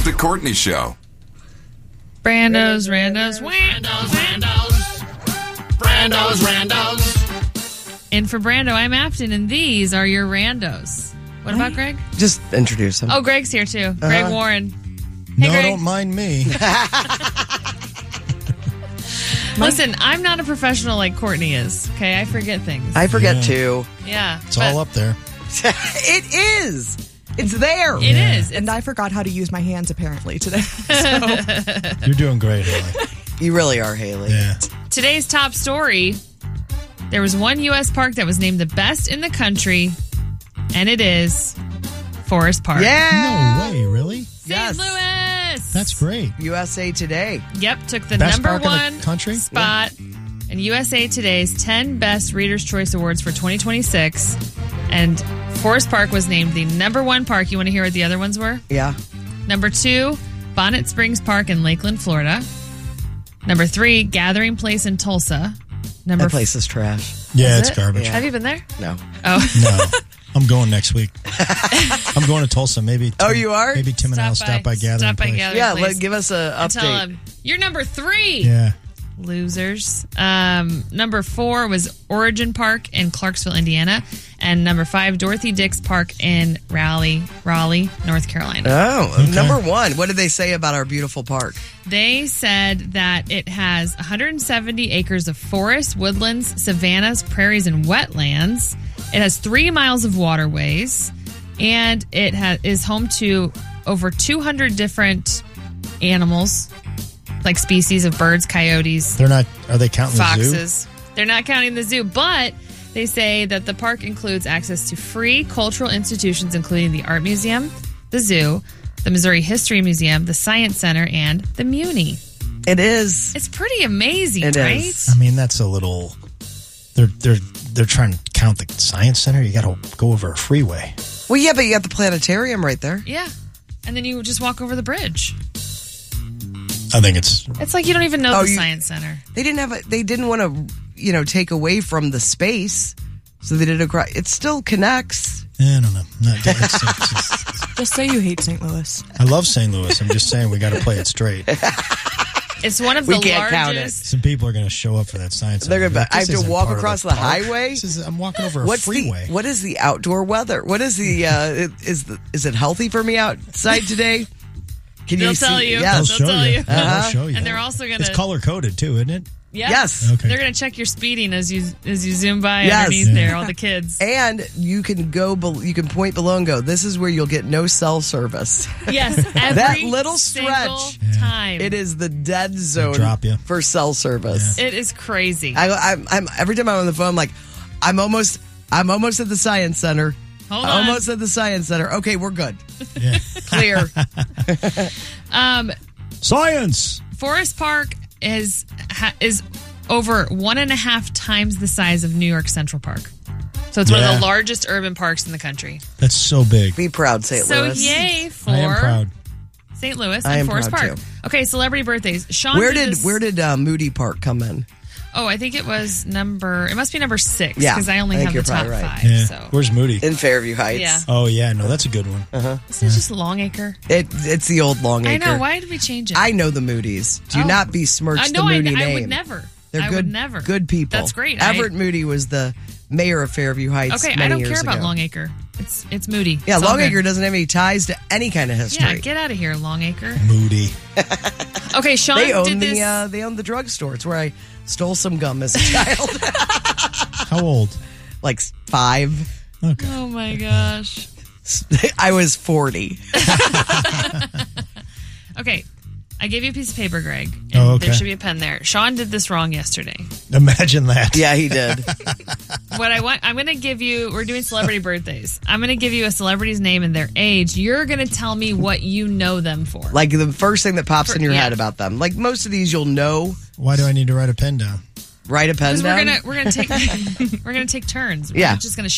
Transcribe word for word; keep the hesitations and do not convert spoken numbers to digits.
The Courtney Show. Brando's, Randos, Randos, Randos. Brando's, Randos. And for Brando, I'm Afton, and these are your randos. What about Greg? Just introduce him. Oh, Greg's here too. Uh-huh. Greg Warren. No, Hey, Greg. don't mind me. Listen, I'm not a professional like Courtney is. Okay, I forget things. I forget Yeah. too. yeah, It's all up there. It is. It's there. It is. And I forgot how to use my hands apparently today. You're doing great, Haley. You really are, Haley. Yeah. Today's top story. There was one U S park that was named the best in the country, and it is Forest Park. Yeah. No way, really? Saint Yes. Louis. That's great. U S A Today. Yep, took the Best number park in the one country? spot in U S A Today's ten Best Reader's Choice Awards for twenty twenty-six. And Forest Park was named the number one park. You want to hear what the other ones were? Yeah. Number two, Bonnet Springs Park in Lakeland, Florida. Number three, Gathering Place in Tulsa. Number That place is trash. Yeah, Is it's it? garbage. Yeah. Have you been there? No. Oh, No. I'm going next week. I'm going to Tulsa. Maybe. Tim, Oh, you are? Maybe Tim and I will stop by Gathering Stop by Place. Gathering Yeah, Place. let, give us a And tell update. them you're number three. Yeah. Losers. Um, number four was Origin Park in Clarksville, Indiana. And number five, Dorothy Dix Park in Raleigh, Raleigh, North Carolina. Oh, Okay. number one. What did they say about our beautiful park? They said that it has one hundred seventy acres of forest, woodlands, savannas, prairies, and wetlands. It has three miles of waterways, and it ha- is home to over two hundred different animals, like species of birds, coyotes, They're not. Are they counting the zoo? foxes. They're not counting the zoo, but they say that the park includes access to free cultural institutions, including the Art Museum, the Zoo, the Missouri History Museum, the Science Center, and the Muni. It is. It's pretty amazing, It right? is. I mean, that's a little. They're they're they're trying to count the science center. You got to go over a freeway. Well, yeah, but you got the planetarium right there. Yeah. And then you just walk over the bridge. I think it's. It's like you don't even know Oh, the you- Science Center. They didn't have. A, they didn't want to, you know, take away from the space, so they did a. cro- It still connects. I don't know. Not, it's, it's, it's, Just say you hate Saint Louis. I love Saint Louis. I'm just saying we got to play it straight. It's one of We the can't count it. largest. Some people are going to show up for that science. They're center. gonna. Like, I have this to isn't walk part of across the, park. highway. This is, I'm walking over a What's freeway. the what is the outdoor weather? What is the uh, is the is it healthy for me outside today? Can They'll you tell see? you. They'll Yes. They'll show tell you. you. Yeah, Uh-huh. they'll show you. And they're also going It's to. color coded too, isn't it? Yeah. Yes. Okay. They're going to check your speeding as you as you zoom by Yes. underneath Yeah. there, all the kids. And you can go. bel- You can point below and go. This is where you'll get no cell service. Yes, every That little single stretch. time. It is the dead zone drop you. for cell service. It is crazy. I, I'm, I'm every time I'm on the phone, I'm like, I'm almost, I'm almost at the science center. Hold on. Almost at the science center. Okay, we're good. Yeah. Clear. Um, Science. Forest Park is ha, is over one and a half times the size of New York Central Park. So it's one of Yeah. the largest urban parks in the country. That's so big. Be proud, Saint So Louis. yay for I am proud. Saint Louis I and am Forest proud, Park. too. Okay, celebrity birthdays. Sean Where did did this- where did uh, Moody Park come in? Oh, I think it was number. It must be number six Yeah, because I only I think have the you're top probably right. five. Yeah. So Where's Moody? In Fairview Heights. Yeah. Oh yeah, no, that's a good one. this is just Longacre. It, it's the old Longacre. I know. Why did we change it? I know the Moody's. Do Oh. not besmirch I the know. I, Moody I name. would never. They're I good. would never. Good people. That's great. Everett I, Moody was the mayor of Fairview Heights. okay, many I don't years care about ago. Longacre. It's it's Moody. Yeah, It's all Longacre good. doesn't have any ties to any kind of history. Yeah, get out of here, Longacre. Moody. Okay, Sean They own did the this. uh, they own the drugstore. It's where I stole some gum as a child. How old? Like five. Okay. Oh my gosh. I was forty. Okay, I gave you a piece of paper, Greg. And Oh, okay. there should be a pen there. Sean did this wrong yesterday. Imagine that. Yeah, he did. What I want, I'm going to give you. We're doing celebrity birthdays. I'm going to give you a celebrity's name and their age. You're going to tell me what you know them for. Like the first thing that pops For- in your yeah. head about them. Like most of these, you'll know. Why do I need to write a pen down? Write a pen Because we're down. gonna we're gonna take we're gonna take turns. We're Yeah. not just gonna